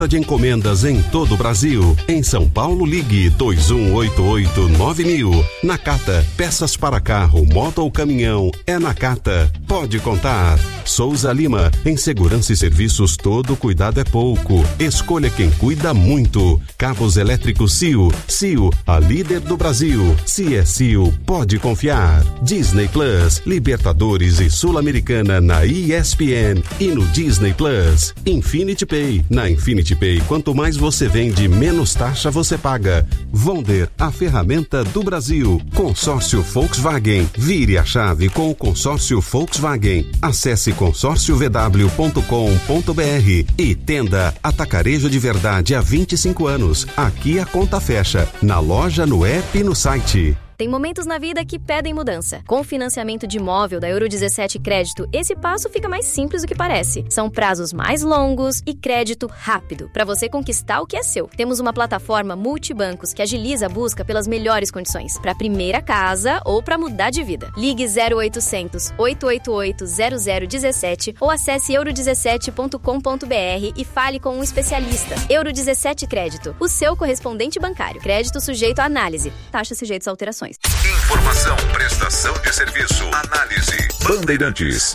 de encomendas em todo o Brasil. Em São Paulo, ligue 2188-9000. Nakata, peças para carro, moto ou caminhão, é Nakata. Pode contar. Souza Lima, em segurança e serviços, todo cuidado é pouco. Escolha quem cuida muito. Cabos elétricos CIO. CIO, a líder do Brasil. Se é CIO, pode confiar. Disney Plus, Libertadores e Sul-Americana na ESPN e no Disney Plus. Infinity Pay, na Infinity Pay, quanto mais você vende, menos taxa você paga. Vonder, a ferramenta do Brasil. Consórcio Volkswagen. Vire a chave com o consórcio Volkswagen. Acesse consórciovw.com.br e Tenda Atacarejo de Verdade há 25 anos. Aqui a conta fecha. Na loja, no app e no site. Tem momentos na vida que pedem mudança. Com o financiamento de imóvel da Euro 17 Crédito, esse passo fica mais simples do que parece. São prazos mais longos e crédito rápido, para você conquistar o que é seu. Temos uma plataforma multibancos que agiliza a busca pelas melhores condições, para a primeira casa ou para mudar de vida. Ligue 0800 888 0017 ou acesse euro17.com.br e fale com um especialista. Euro 17 Crédito, o seu correspondente bancário. Crédito sujeito a análise. Taxa sujeita a alterações. Informação, prestação de serviço, análise. Bandeirantes.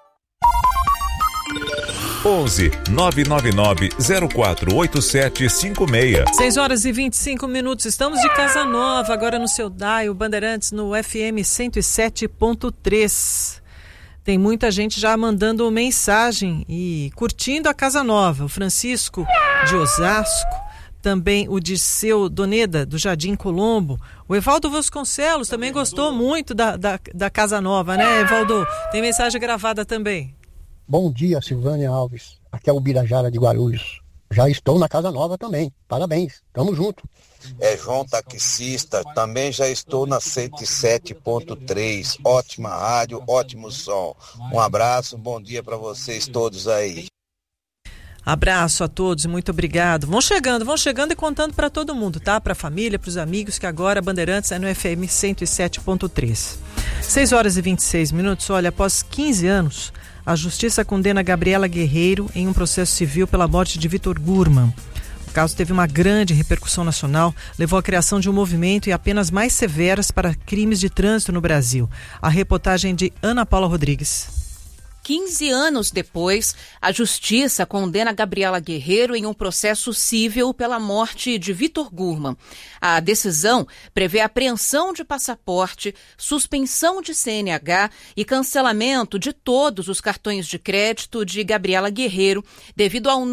11 999 048756. 6h25. Estamos de Casa Nova, agora no seu dial Bandeirantes no FM 107.3. Tem muita gente já mandando mensagem e curtindo a Casa Nova. O Francisco de Osasco, também o Dirceu Doneda, do Jardim Colombo. O Evaldo Vasconcelos também gostou muito da Casa Nova, né, Evaldo? Tem mensagem gravada também. Bom dia, Silvânia Alves. Aqui é o Birajara de Guarulhos. Já estou na Casa Nova também. Parabéns, tamo junto. É João Taxista, também já estou na 107.3. Ótima rádio, ótimo som. Um abraço, bom dia para vocês todos aí. Abraço a todos, muito obrigado. Vão chegando e contando para todo mundo, tá? Para a família, para os amigos, que agora a Bandeirantes é no FM 107.3. 6h26. Olha, após 15 anos, a Justiça condena Gabriela Guerreiro em um processo civil pela morte de Vitor Gurman. O caso teve uma grande repercussão nacional, levou à criação de um movimento e a penas mais severas para crimes de trânsito no Brasil. A reportagem de Ana Paula Rodrigues. 15 anos depois, a Justiça condena Gabriela Guerreiro em um processo civil pela morte de Vitor Gurman. A decisão prevê apreensão de passaporte, suspensão de CNH e cancelamento de todos os cartões de crédito de Gabriela Guerreiro devido ao